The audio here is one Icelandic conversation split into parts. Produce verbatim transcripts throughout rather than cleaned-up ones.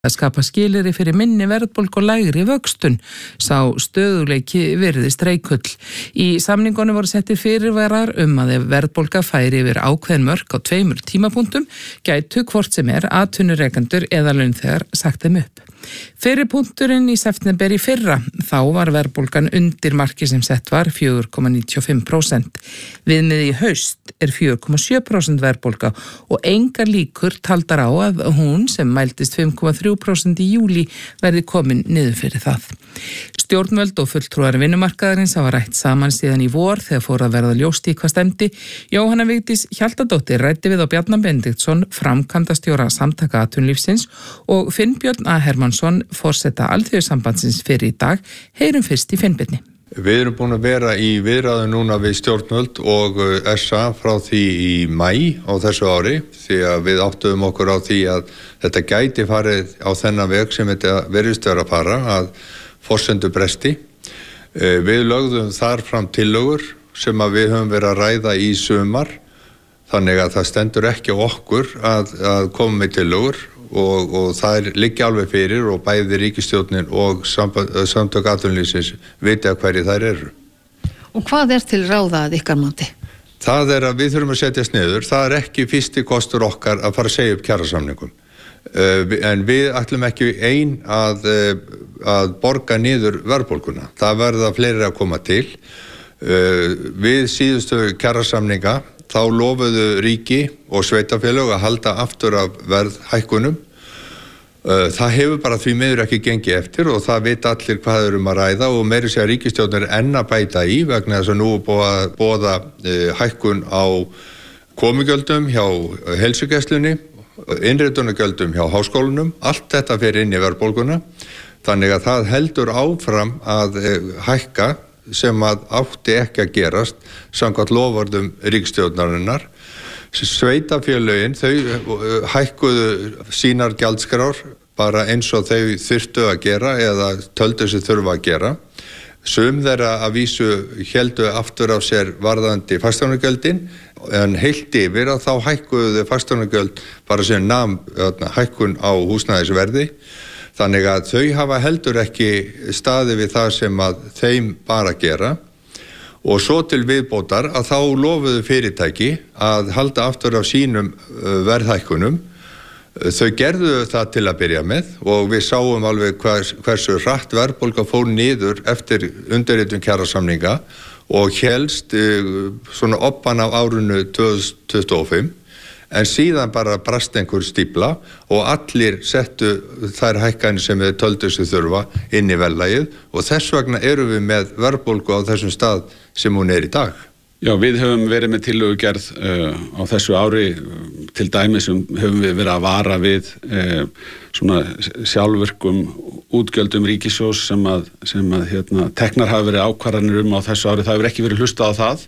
að skapa skilyrði fyrir minni verðbólgu og lægri vöxtun. Sá stöðugleiki virðist reikull. Í samningunum voru settir fyrirvarar um að ef verðbólga færi yfir ákveðin mörk á tveimur tímapunktum gætu hvort sem er atvinnurekendur eða launþegar sagt þeim upp. Fyrri punkturinn í september í fyrra, þá var verðbólgan undir marki sem sett var fjögur komma níutíu og fimm prósent. Viðmið í haust er fjögur komma sjö prósent verðbólga og engar líkur taldar á að hún sem mældist fimm komma þrjú prósent í júlí verði komin niður fyrir það. Stjórnvöld og fulltrúar vinnumarkaðarins hafa rætt saman síðan í vor þegar fór að verða ljóst í hvað stemdi. Jóhanna Vigdís Hjaltadóttir ræddi við á Bjarna Benediktsson, framkvæmdastjóra Samtaka atvinnulífsins og Finnbjörn A. Hermannsson, forseta Alþýðusambandsins fyrir í dag. Heyrum fyrst í Finnbirni. Við erum búin að vera í viðræðu núna við stjórnvöld og S A frá því í maí á þessu ári því að við áttuðum okkur á því að þetta gæti farið á þennan veg sem þetta verðist vera að fara að forsendu bresti. Við lögðum þar fram tillögur sem að við höfum verið að ræða í sumar þannig að það stendur ekki á okkur að, að koma með tillögur og, og það liggja alveg fyrir og bæði ríkisstjórnin og Samtök atvinnulífsins vita hverju þær eru. Og hvað er til ráða að ykkar mati? Það er að við þurfum að setjast niður. Það er ekki fyrsti kostur okkar að fara að segja upp kjarasamningum. Uh, en við ætlum ekki ein að, uh, að borga niður verðbólguna. Það verða fleiri að koma til. Uh, við síðustu kjarasamninga þá lofuðu ríki og sveitafélög að halda aftur af verðhækkunum. Uh, það hefur bara því miður ekki gengið eftir og það vita allir hvað er um að ræða og meiri segja ríkisstjórnin er enn að bæta í vegna þess að nú er búið að boða uh, hækkun á komugjöldum hjá heilsugæslunni, innritunargjöldum hjá háskólanum, allt þetta fer inn í verðbólguna, þannig að það heldur áfram að hækka sem að átti ekki að gerast samkvæmt loforðum ríkisstjórnarinnar. Sveitafélögin, þau hækkuðu sínar gjaldskrár bara eins og þau þurftu að gera eða töldu sig þurfa að gera. Sum þeirra að vísu héldu aftur af sér varðandi fasteignagjöldin en heilt yfir að þá hækkuðu fasteignagjöld bara sem nam hækkun á húsnæðisverði. Þannig að þau hafa heldur ekki staði við það sem að þeim bara gera og svo til viðbótar að þá lofuðu fyrirtæki að halda aftur af sínum verðhækkunum. Þau gerðu það til að byrja með og við sáum alveg hvers, hversu hratt verðbólga fór niður eftir undirritun kjarasamninga og hélst uh, svona oppan af árinu tvö þúsund tuttugu og fimm en síðan bara brast einhver stífla og allir settu þær hækkanir sem við töldu sig þurfa inn í verðlagið og þess vegna erum við með verðbólgu á þessum stað sem hún er í dag. Já, við höfum verið með tillögugerð uh, á þessu ári, til dæmis höfum við verið að vara við uh, svona sjálfvirkum útgjöldum ríkissjóðs sem að, sem að hérna, teknar hafa verið ákvarðanir um á þessu ári, það hefur ekki verið hlustað á það.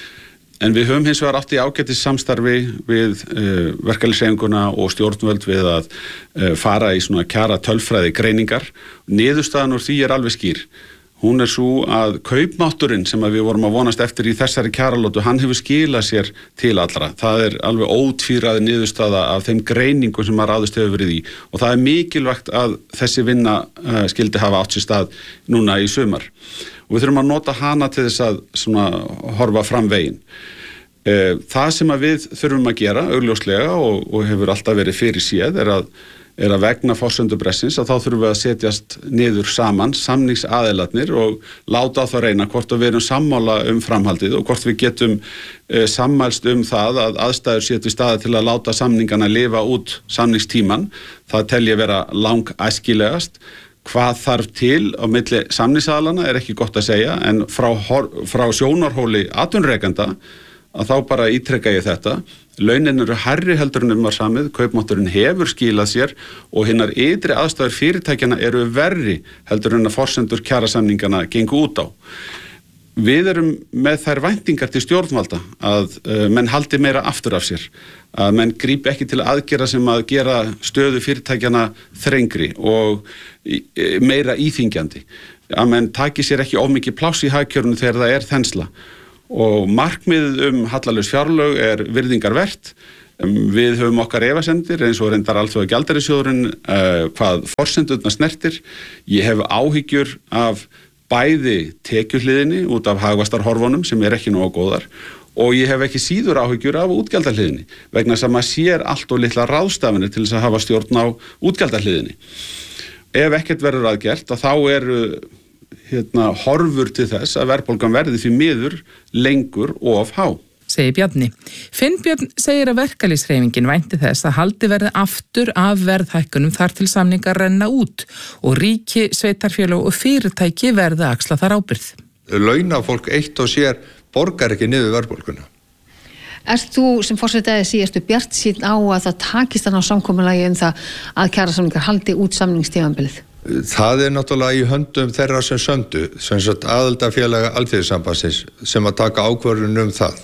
En við höfum hins vegar átt í ágætis samstarfi við uh, verkalýðshreyfinguna og stjórnvöld við að uh, fara í svona kjara tölfræði greiningar. Niðurstaðan úr því er alveg skýr. Hún er svo að kaupmátturinn sem að við vorum að vonast eftir í þessari kjaralótu, hann hefur skilað sér til allra. Það er alveg ótvíræði niðurstaða af þeim greiningum sem að ráðist hefur verið í og það er mikilvægt að þessi vinna uh, skildi hafa átt sér stað núna í sumar. Og við þurfum að nota hana til þess að svona, horfa fram veginn. Uh, það sem að við þurfum að gera augljóslega og, og hefur alltaf verið fyrir séð er að er að vegna forsendubrestsins að þá þurfum við að setjast niður saman, samningsaðilarnir og láta á það reyna hvort við erum sammála um framhaldið og hvort við getum e, sammælst um það að aðstæður séu til staðar til að láta samningana lifa út samningstíman. Það tel ég vera lang æskilegast. Hvað þarf til á milli samningsaðilana er ekki gott að segja en frá, frá sjónarhóli atvinnurekenda að þá bara ítreka ég þetta. Launin eru hærri heldur en um var samið, kaupmátturinn hefur skilað sér og hinnar ytri aðstæður fyrirtækjana eru verri heldur en að forsendur kjarasamningana gengu út á. Við erum með þær væntingar til stjórnvalda að uh, menn haldi meira aftur af sér, að menn grípi ekki til aðgerða sem að gera stöðu fyrirtækjana þrengri og í, meira íþyngjandi, að menn taki sér ekki of mikið pláss í hagkerfinu þegar það er þensla. Og markmiðið um hallalaus fjárlög er virðingarvert. Við höfum okkar efasemdir eins og reyndar alþjóða gjaldeyrisjóðurinn uh, hvað forsendurnar snertir. Ég hef áhyggjur af bæði tekjuhliðinni út af hagvaxtarhorfunum sem er ekki nógu góðar og ég hef ekki síður áhyggjur af útgjaldahliðinni vegna þess að maður sér allt og litla ráðstafanir til þess að hafa stjórn á útgjaldahliðinni. Ef ekkert verður aðgert að þá eru hérna, horfur til þess að verðbólgan verði því miður lengur og of há. Segir Bjarni. Finnbjörn segir að verkalýðshreyfingin vænti þess að haldi verði aftur af verðhækkunum þar til samningar renna út og ríki, sveitarfélög og fyrirtæki verði að axla þar ábyrgð. Launafólk eitt og sér borgar ekki niður verðbólguna. Ert þú sem forsetaði síðastu bjartsýnn á að það takist að ná samkomulagi um það að kjarasamningar haldi út samningstímabilið? Það er náttúrulega í höndum þeirra sem söndu, sem sagt aðildafélaga Alþýðusambandsins sem að taka ákvörðun um það.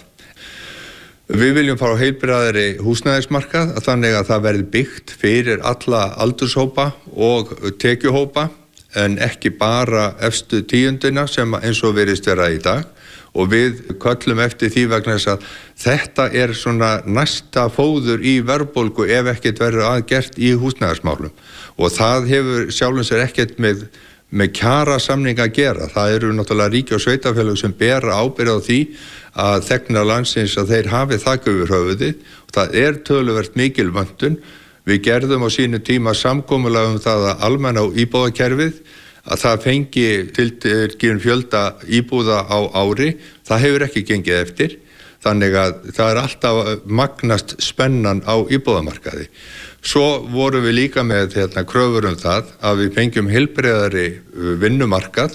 Við viljum fara á heilbrigðari húsnæðismarkað þannig að það verði byggt fyrir alla aldurshópa og tekjuhópa en ekki bara efstu tíundina sem eins og virðist vera í dag og við köllum eftir því vegna þess að þetta er svona næsta fóður í verðbólgu ef ekkert verður aðgert í húsnæðismálum og það hefur sjálfum sér ekkert með með kjara samninga að gera. Það eru náttúrulega ríki og sveitarfélög sem bera ábyrgð á því að þegnar landsins að þeir hafi þak yfir höfuðið og það er töluvert mikil vöntun. Við gerðum á sínu tíma samkomulag um það að almenna íbúðakerfið að það fengi tiltekinn fjölda íbúða á ári. Það hefur ekki gengið eftir. Þannig að það er alltaf magnast spennan á íbúðamarkaði. Svo vorum við líka með hérna, kröfur um það að við fengjum heilbrigðari vinnumarkað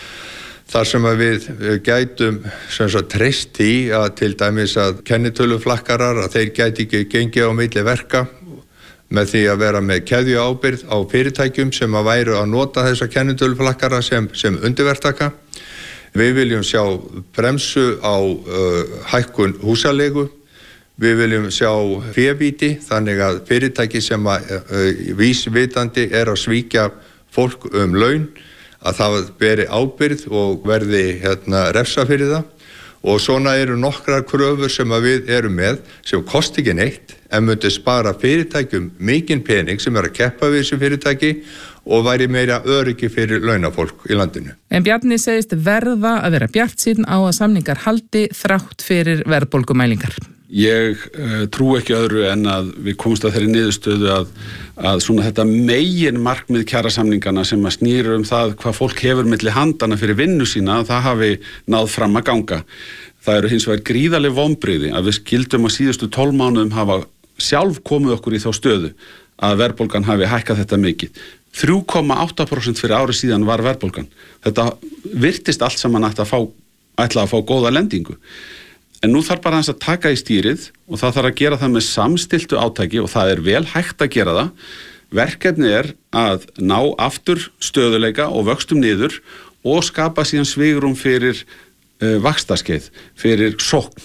þar sem að við gætum sem sagt treyst í að til dæmis að kennitöluflakkarar að þeir gæti ekki gengið á milli verka með því að vera með keðjuábyrgð á fyrirtækjum sem að væru að nota þessa kennitöluflakkara sem, sem undirverktaka. Við viljum sjá bremsu á uh, hækkun húsaleigu. Við viljum sjá févíti þannig að fyrirtæki sem að uh, vísvitandi er að svíkja fólk um laun að það beri ábyrgð og verði hérna, refsa fyrir það og svona eru nokkrar kröfur sem að við erum með sem kosti ekki neitt en myndi spara fyrirtækjum mikinn pening sem er að keppa við þessu fyrirtæki og væri meira öryggi fyrir launafólk í landinu. En Bjarni segist verða að vera bjartsýnn á að samningar haldi þrátt fyrir verðbólgumælingar. Ég uh, trú ekki öðru en að við komumst að þeirri niðurstöðu að, að svona þetta megin markmið kjarasamningana sem að snýra um það hvað fólk hefur milli handana fyrir vinnu sína, það hafi náð fram að ganga. Það eru hins vegar gríðarleg vonbrigði að við skildum á síðustu tólf mánuðum hafa sjálf komið okkur í þá stöðu að verðbólgan hafi hækkað þetta mikið. þrjú komma átta prósent fyrir ári síðan var verðbólgan. Þetta virtist allt saman ætla að fá, ætla að fá góða lendingu. En nú þarf bara hans að taka í stýrið og það þarf að gera það með samstiltu átaki og það er vel hægt að gera það. Verkefni er að ná aftur stöðuleika og vöxtum niður og skapa síðan svigrúm fyrir uh, vaxtaskeið, fyrir sókn.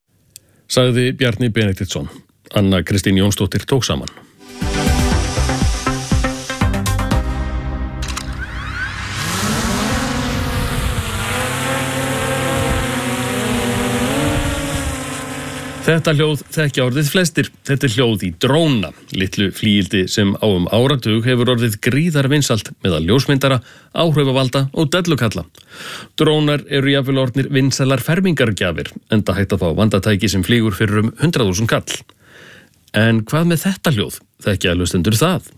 Sagði Bjarni Benediktsson. Anna Kristín Jónsdóttir tók saman. Þetta hljóð þekkja orðið flestir. Þetta er hljóð í dróna, litlu flíildi sem á um áratug hefur orðið gríðar vinsælt meðal ljósmyndara, áhrifavalda og dellukalla. Drónar eru jafnvel orðnir vinsælar fermingargjafir, enda hægt að fá vandatæki sem flýgur fyrir um hundrað þúsund kall. En hvað með þetta hljóð? Þekkja hlustendur það?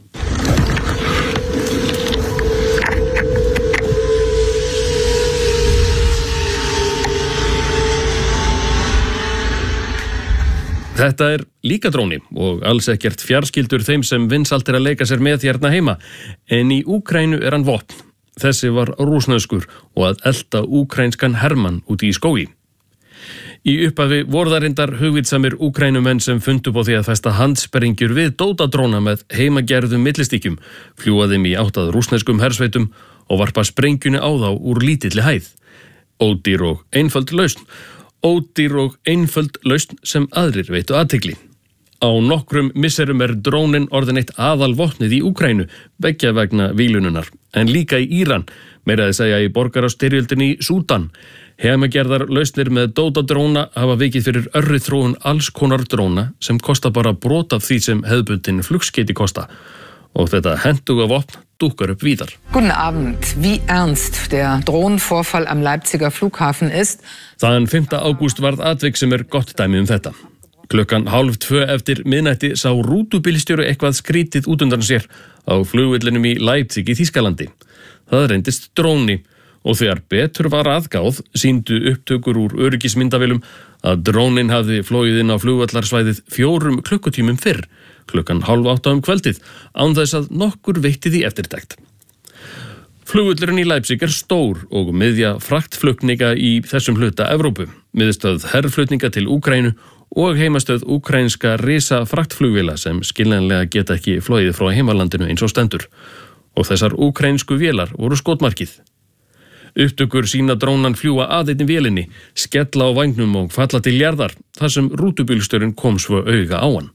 Þetta er líka dróni og alls ekkert fjarskyldur þeim sem vinsælt er að leika sér með hérna heima, en í Úkraínu er hann vopn. Þessi var rússneskur og að elta úkrænskan hermann úti í skógi. Í upphafi voru það reyndar hugvitsamir úkrænumenn sem fundu upp á því að festa handsprengjur við dótadróna með heimagerðum millistíkjum, fljúga þeim í átt að rússneskum hersveitum og varpa sprengjunni á þá úr lítilli hæð. Ódýr og einföld lausn. Ódýr og einföld lausn sem aðrir veitu athygli. Á nokkrum misserum er drónin orðin eitt aðalvopnið í Úkraínu, beggja vegna víglununar, en líka í Íran, meira að segja í borgarastyrjöldinni í Súdan. Heimagerðar lausnir með dótadróna hafa vikið fyrir örri þróun alls konar dróna sem kosta bara brot af því sem hefðbundin flugskeyti kosta og þetta hentuga vopn dúkkar upp víðar. Guten Abend. Wie ernst der Drohnenvorfall am Leipziger Flughafen ist. Þann fimmta ágúst varð atvik sem er gott dæmi um þetta. Klukkan hálf tvö eftir miðnætti sá rútubílstjóri eitthvað skrítið út undan sér á flugvellinum í Leipzig í Þýskalandi. Það reyndist dróni og þegar betur var aðgáð sýndu upptökur úr öryggismyndavélum að drónin hafði flogið inn á flugvallarsvæðið fjórum klukkutímum fyrr, klukkan hálf átta um kvöldið, án þess að nokkur veitti því eftirtekt. Flugvöllurinn í Leipzig er stór og miðja fraktflutninga í þessum hluta Evrópu, miðstöð herflutninga til Úkraínu og heimastöð úkraínska risa fraktflugvéla sem skiljanlega geta ekki flogið frá heimalandinu eins og stendur. Og þessar úkraínsku vélar voru skotmarkið. Upptökur sína drónan fljúa að einni vélinni, skella á vængnum og falla til jarðar, þar sem rútubílstjórinn kom svo auga á hann.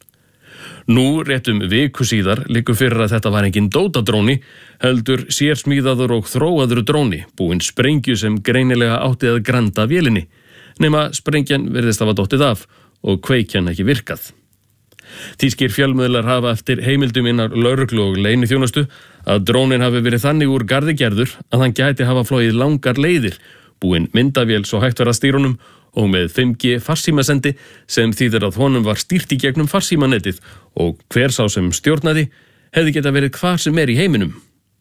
Nú, réttum viku síðar, liggur fyrir að þetta var engin dótadróni, heldur sérsmíðaður og þróaður dróni, búinn sprengju sem greinilega átti að granda vélinni, nema sprengjan virðist hafa dottið af og kveikjan ekki virkað. Þýskir fjölmiðlar hafa eftir heimildum innan lögreglu og leyniþjónustu að drónin hafi verið þannig úr garði gerður að hann gæti hafa flogið langar leiðir, búinn myndavél svo hægt verið að stýrunum og með fimm G farsímasendi sem þýðir að honum var stýrt í gegnum farsímanetið og hver sá sem stjórnaði hefði geta verið hvar sem er í heiminum.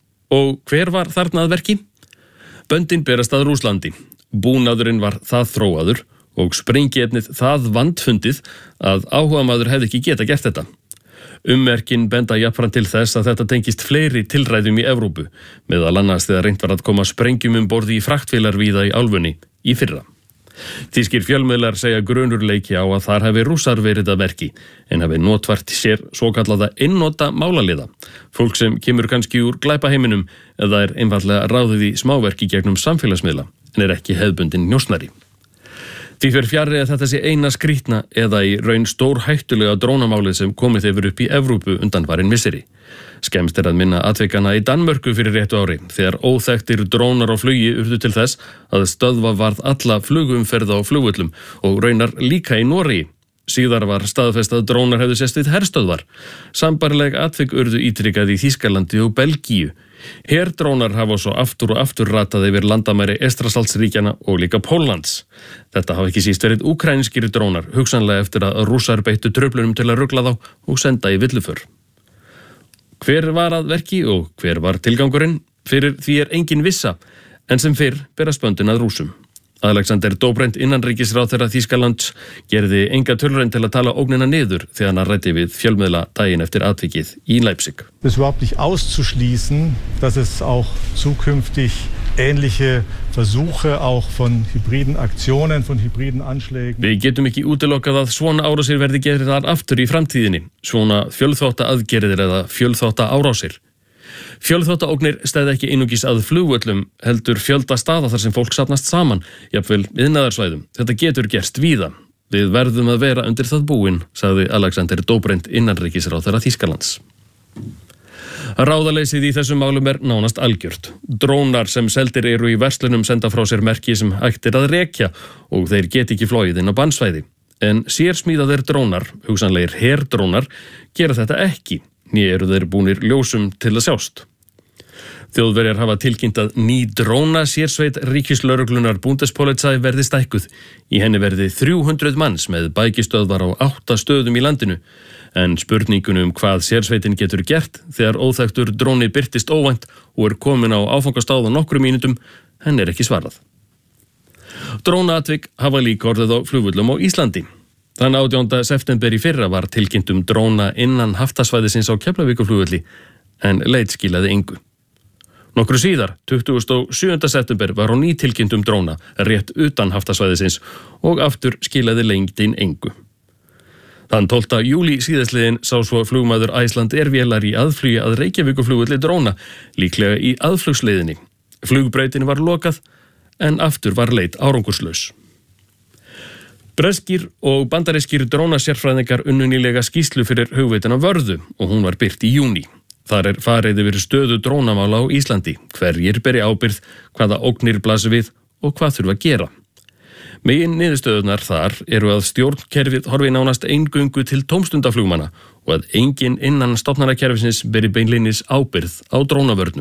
Og hver var þarna að verki? Böndin berast að Rússlandi. Búnaðurinn var það þróaður og sprengiefnið það vandfundið að áhugamaður hefði ekki geta gert þetta. Ummerkin benda jafnframt til þess að þetta tengist fleiri tilræðum í Evrópu, meðal annars þegar reynt var að koma sprengjum um borði í fraktvélar víða í álfunni í fyrra. Þýskir fjölmiðlar segja grunurleiki á að þar hafi Rússar verið að verki, en hafi notfært sér svokallaða einnota málaliða, fólk sem kemur kannski úr glæpaheiminum eða er einfaldlega ráðið í smáverki gegnum samfélagsmiðla, en er ekki hefðbundin njósnari. Því fyrir fjarri að þetta sé eina skrýtna eða í raun stór hættulega drónamálið sem komið hefur upp í Evrópu undanfarin misseri. Skemmst er að minna atvikana í Danmörku fyrir réttu ári, þegar óþekktir drónar á flugi urðu til þess að stöðva varð alla flugumferð á flugvöllum og raunar líka í Noregi. Síðar var staðfest að drónar hefðu sest við herstöðvar. Sambærileg atvik urðu ítrykkað í Þýskalandi og Belgíu. Herdrónar hafa svo aftur og aftur ratað yfir landamæri Eystrasaltsríkjanna og líka Póllands. Þetta hafa ekki síst verið úkraínskir drónar, hugsanlega eftir að Rússar beittu truflunum til að rugla þá og senda í villuför. Hver var að verki og hver var tilgangurinn? Fyrir því er engin vissa, en sem fyrr berast böndin að Rússum. Alexander Dobrindt innanríkisráðherra Þýskalands gerði enga tilraun til að tala ógnina niður þegar hann ræddi við fjölmiðla daginn eftir atvikið í Leipzig. Es ist überhaupt nicht auszuschließen, dass es auch zukünftig ähnliche Versuche auch von hybriden Aktionen, von hybriden Anschlägen. Við getum ekki útilokað að svona árásir verði gerðar aftur í framtíðinni, svona fjölþátta aðgerðir eða fjölþátta árásir. Fjölþáttaógnir stæði ekki einungis að flugvöllum, heldur fjölda staða þar sem fólk safnast saman, jafnvel iðnaðarsvæðum. Þetta getur gerst víða. Við verðum að vera undir það búin, sagði Alexander Dobrindt innanríkisráðherra Þýskalands. Ráðaleysið í þessum málum er nánast algjört. Drónar sem seldir eru í verslunum senda frá sér merki sem hægt er að rekja og þeir geti ekki flogið inn á bannsvæði. En sérsmíðaðir drónar, hugsanlegir herdrónar, gera þetta ekki. Né eru þeir búnir ljósum til að sjást. Þjóðverjar hafa tilkynnt að ný dróna sérsveit ríkislögreglunar Bundespolizei verði stækkuð. Í henni verði þrjú hundruð manns með bækistöðvar á átta stöðum í landinu. En spurningunum um hvað sérsveitin getur gert þegar óþekktur dróni birtist óvænt og er komin á áfangastáð á nokkrum mínútum, henn er ekki svarað. Drónaatvik hafa líka orðið á flugvöllum á Íslandi. Þann átjánda september í fyrra var tilkynnt um dróna innan haftasvæðisins á Keflavíkurflugvelli, en leit skilaði engu. Nokkru síðar, tuttugasta og sjöunda september, var á ný tilkynnt um dróna rétt utan haftasvæðisins og aftur skilaði lengdin engu. Þann tólfta júlí síðastliðin sá svo flugmaður Iceland Air vélar í aðflugi að Reykjavíkurflugvelli dróna, líklega í aðflugsleiðinni. Flugbrautin var lokað, en aftur var leit árangurslaus. Breskir og bandarískir drónasérfræðingar unnu nýlega skýrslu fyrir hugveitina Vörðu og hún var birt í júní. Þar er farið yfir stöðu drónamála á Íslandi, hverjir beri ábyrgð, hvaða ógnir blasi við og hvað þurfa að gera. Megin niðurstöðunar þar eru að stjórnkerfið horfi nánast eingöngu til tómstundaflugmanna og að enginn innan stofnanakerfisins beri beinleinis ábyrgð á drónavörnum.